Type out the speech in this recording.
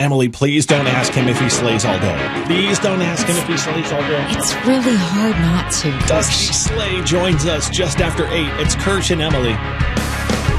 Emily, please don't ask him if he slays all day. Please don't ask him if he slays all day. It's really hard not to. Dusty Slay joins us just after 8. It's Kirsch and Emily.